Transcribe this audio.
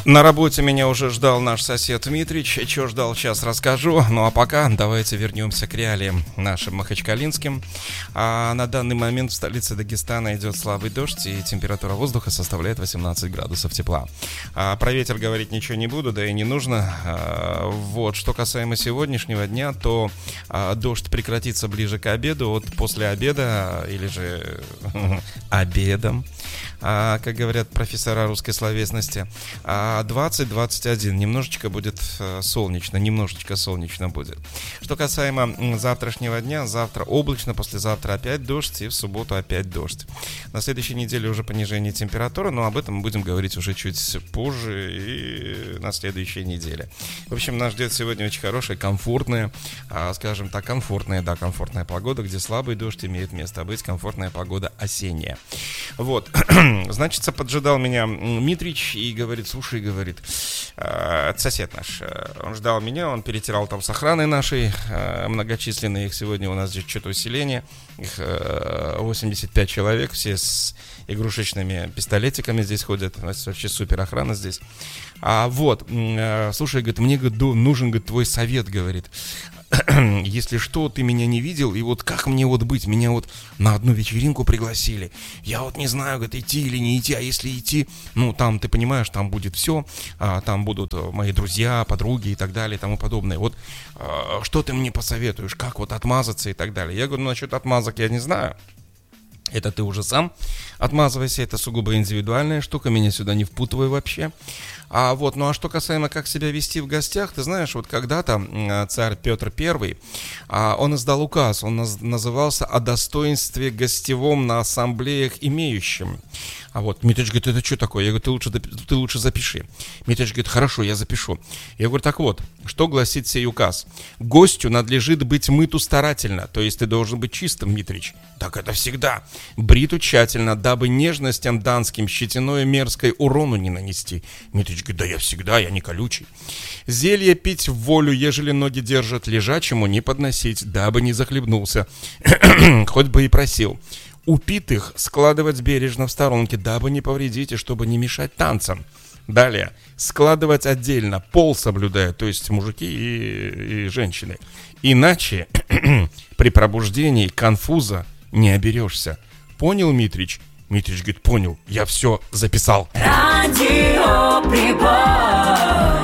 На работе меня уже ждал наш сосед Дмитрич. Чего ждал, сейчас расскажу. Ну а пока давайте вернемся к реалиям нашим махачкалинским. На данный момент в столице Дагестана идет слабый дождь, и температура воздуха составляет 18 градусов тепла. Про ветер говорить ничего не буду, да и не нужно. Вот, что касаемо сегодняшнего дня, то дождь прекратится ближе к обеду. Вот после обеда, или же обедом, как говорят профессора русской словесности, 20-21, немножечко будет солнечно, немножечко солнечно будет. Что касаемо завтрашнего дня, завтра облачно, послезавтра опять дождь, и в субботу опять дождь. На следующей неделе уже понижение температуры, но об этом мы будем говорить уже чуть позже и на следующей неделе. В общем, нас ждет сегодня очень хорошая, комфортная, скажем так, комфортная погода, где слабый дождь имеет место быть, комфортная погода осенняя. Вот, значит, поджидал меня Митрич и говорит: слушай, говорит, сосед наш, он ждал меня, он перетирал там с охраной нашей, многочисленные, их сегодня у нас здесь что-то усиление, их 85 человек, все с игрушечными пистолетиками здесь ходят, у нас вообще супер охрана здесь. Слушай, говорит, мне, говорит, нужен, говорит, твой совет, говорит. Если что, ты меня не видел, и вот как мне вот быть? Меня вот на одну вечеринку пригласили. Я вот не знаю, говорит, идти или не идти, а если идти, ну, там, ты понимаешь, там будет все, там будут мои друзья, подруги и так далее, и тому подобное. Вот что ты мне посоветуешь, как вот отмазаться и так далее? Я говорю, ну, насчет отмазок я не знаю. Это ты уже сам отмазывайся, это сугубо индивидуальная штука, меня сюда не впутывай вообще. Ну а что касаемо, как себя вести в гостях, ты знаешь, вот когда-то царь Петр I, он издал указ, он назывался «О достоинстве гостевом на ассамблеях имеющим». Митрич говорит, это что такое? Я говорю, ты лучше запиши. Митрич говорит, хорошо, я запишу. Я говорю, так вот, что гласит сей указ? Гостю надлежит быть мыту старательно, то есть ты должен быть чистым, Митрич. Так это всегда. Бриту тщательно, дабы нежностям данским щетиной мерзкой урону не нанести. Митрич говорит, да я всегда, я не колючий. Зелье пить в волю, ежели ноги держат, лежачему не подносить, дабы не захлебнулся. Хоть бы и просил. Упитых складывать бережно в сторонке, дабы не повредить и чтобы не мешать танцам. Далее. Складывать отдельно, пол соблюдая, то есть мужики и женщины. Иначе при пробуждении конфуза не оберешься. Понял, Митрич? Митрич говорит, понял, я все записал. Радио Прибор.